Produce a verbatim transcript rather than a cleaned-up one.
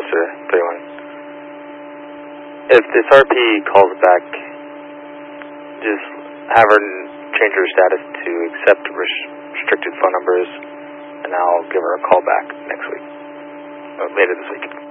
Officer three one. If this R P calls back, just have her change her status to accept restricted phone numbers, and I'll give her a call back next week, or later this week.